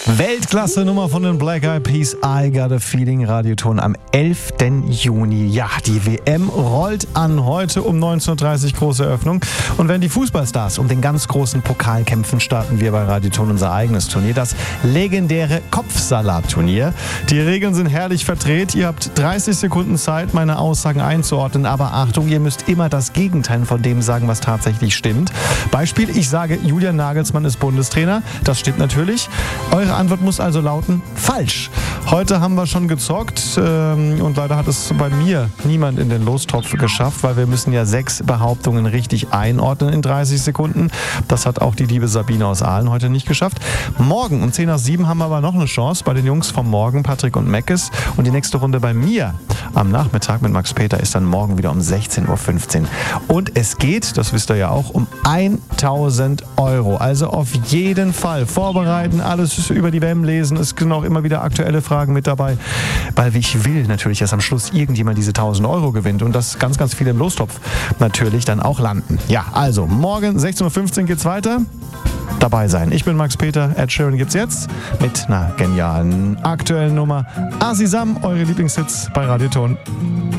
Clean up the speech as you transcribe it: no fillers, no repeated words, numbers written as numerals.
Weltklasse Nummer von den Black Eyed Peas, I Got a Feeling, Radioton am 11. Juni. Ja, die WM rollt an, heute um 19:30 Uhr große Eröffnung. Und wenn die Fußballstars um den ganz großen Pokal kämpfen, starten wir bei Radioton unser eigenes Turnier, das legendäre Kopfsalat-Turnier. Die Regeln sind herrlich verdreht. Ihr habt 30 Sekunden Zeit, meine Aussagen einzuordnen. Aber Achtung, ihr müsst immer das Gegenteil von dem sagen, was tatsächlich stimmt. Beispiel, ich sage, Julian Nagelsmann ist Bundestrainer. Das stimmt natürlich. Eure Antwort muss also lauten, falsch. Heute haben wir schon gezockt und leider hat es bei mir niemand in den Lostopf geschafft, weil wir müssen ja 6 Behauptungen richtig einordnen in 30 Sekunden. Das hat auch die liebe Sabine aus Aalen heute nicht geschafft. Morgen um 6:50 haben wir aber noch eine Chance bei den Jungs vom Morgen, Patrick und Meckes. Und die nächste Runde bei mir am Nachmittag mit Max Peter ist dann morgen wieder um 16:15 Uhr. Und es geht, das wisst ihr ja auch, um 1.000 Euro. Also auf jeden Fall vorbereiten, alles über die WM lesen. Es sind auch immer wieder aktuelle Fragen mit dabei, weil ich will natürlich, dass am Schluss irgendjemand diese 1.000 Euro gewinnt und dass ganz, ganz viele im Lostopf natürlich dann auch landen. Ja, also morgen 16:15 Uhr geht's weiter. Dabei sein. Ich bin Max Peter. Ed Sheeran gibt's jetzt mit einer genialen aktuellen Nummer. Asisam, eure Lieblingshits bei Radioton.